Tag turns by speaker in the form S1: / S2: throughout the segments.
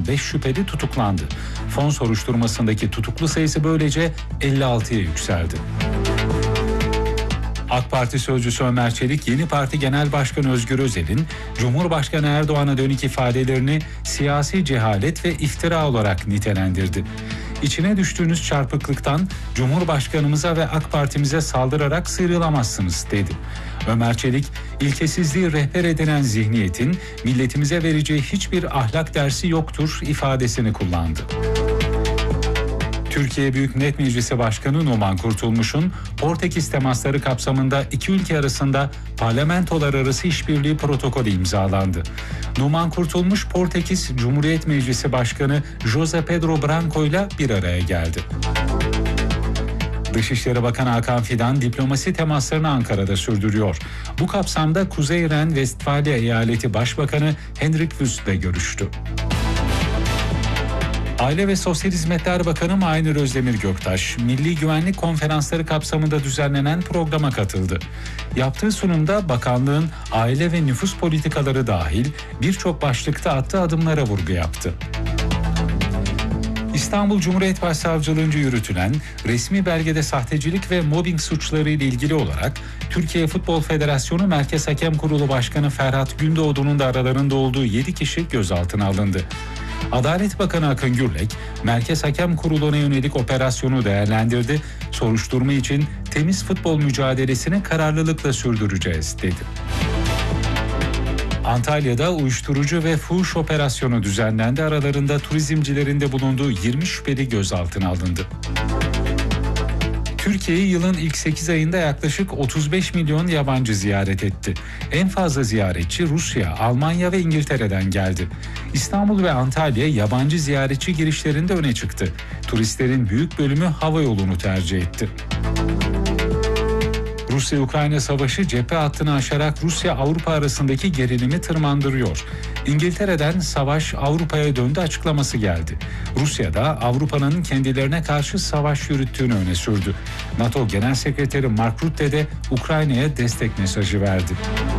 S1: 5 şüpheli tutuklandı. Fon soruşturmasındaki tutuklu sayısı böylece 56'ya yükseldi. AK Parti sözcüsü Ömer Çelik, yeni parti genel başkanı Özgür Özel'in Cumhurbaşkanı Erdoğan'a dönük ifadelerini siyasi cehalet ve iftira olarak nitelendirdi. İçine düştüğünüz çarpıklıktan Cumhurbaşkanımıza ve AK Parti'mize saldırarak sıyrılamazsınız dedi. Ömer Çelik, ilkesizliği rehber edinen zihniyetin milletimize vereceği hiçbir ahlak dersi yoktur ifadesini kullandı. Türkiye Büyük Millet Meclisi Başkanı Numan Kurtulmuş'un Portekiz temasları kapsamında iki ülke arasında parlamentolar arası işbirliği protokolü imzalandı. Numan Kurtulmuş, Portekiz Cumhuriyet Meclisi Başkanı José Pedro Branco ile bir araya geldi. Dışişleri Bakanı Hakan Fidan diplomasi temaslarını Ankara'da sürdürüyor. Bu kapsamda Kuzey Ren-Vestfalya Eyaleti Başbakanı Henrik Wüst ile görüştü. Aile ve Sosyal Hizmetler Bakanı Mahir Özdemir Göktaş, Milli Güvenlik Konferansları kapsamında düzenlenen programa katıldı. Yaptığı sunumda bakanlığın aile ve nüfus politikaları dahil birçok başlıkta attığı adımlara vurgu yaptı. İstanbul Cumhuriyet Başsavcılığınca yürütülen resmi belgede sahtecilik ve mobbing suçları ile ilgili olarak Türkiye Futbol Federasyonu Merkez Hakem Kurulu Başkanı Ferhat Gündoğdu'nun da aralarında olduğu 7 kişi gözaltına alındı. Adalet Bakanı Akın Gürlek, Merkez Hakem Kurulu'na yönelik operasyonu değerlendirdi. Soruşturma için temiz futbol mücadelesini kararlılıkla sürdüreceğiz dedi. Antalya'da uyuşturucu ve fuhuş operasyonu düzenlendi. Aralarında turizmcilerin de bulunduğu 20 şüpheli gözaltına alındı. Türkiye'yi yılın ilk 8 ayında yaklaşık 35 milyon yabancı ziyaret etti. En fazla ziyaretçi Rusya, Almanya ve İngiltere'den geldi. İstanbul ve Antalya yabancı ziyaretçi girişlerinde öne çıktı. Turistlerin büyük bölümü hava yolunu tercih etti. Rusya-Ukrayna savaşı cephe hattını aşarak Rusya-Avrupa arasındaki gerilimi tırmandırıyor. İngiltere'den savaş Avrupa'ya döndü açıklaması geldi. Rusya da Avrupa'nın kendilerine karşı savaş yürüttüğünü öne sürdü. NATO Genel Sekreteri Mark Rutte de Ukrayna'ya destek mesajı verdi.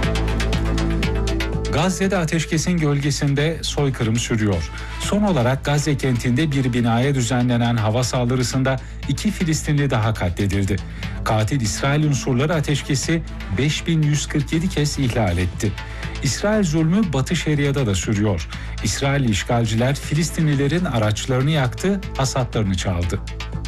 S1: Gazze'de ateşkesin gölgesinde soykırım sürüyor. Son olarak Gazze kentinde bir binaya düzenlenen hava saldırısında 2 Filistinli daha katledildi. Katil İsrail unsurları ateşkesi 5147 kez ihlal etti. İsrail zulmü Batı Şeria'da da sürüyor. İsrail işgalciler Filistinlilerin araçlarını yaktı, hasatlarını çaldı.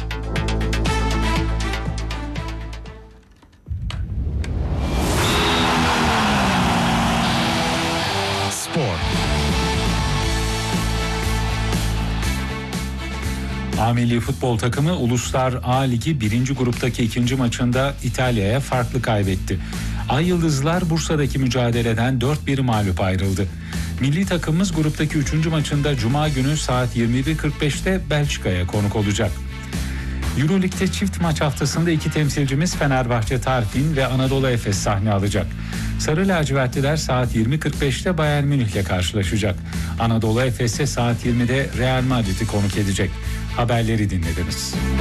S1: A Milli Futbol takımı Uluslar A Ligi 1. gruptaki 2. maçında İtalya'ya farklı kaybetti. Ay Yıldızlar Bursa'daki mücadeleden 4-1 mağlup ayrıldı. Milli takımımız gruptaki 3. maçında Cuma günü saat 21.45'te Belçika'ya konuk olacak. Euroleague'de çift maç haftasında 2 temsilcimiz Fenerbahçe Tarfin ve Anadolu Efes sahne alacak. Sarı lacivertliler saat 20.45'te Bayern Münih'le karşılaşacak. Anadolu Efes'e saat 20'de Real Madrid'i konuk edecek. Haberleri dinlediniz.